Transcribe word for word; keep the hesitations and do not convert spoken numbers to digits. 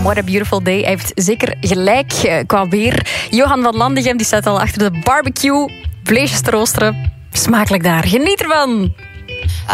van What a Beautiful Day. Hij heeft zeker gelijk uh, qua weer. Johan van Landegem die staat al achter de barbecue. Vleesjes te roosteren. Smakelijk daar. Geniet ervan.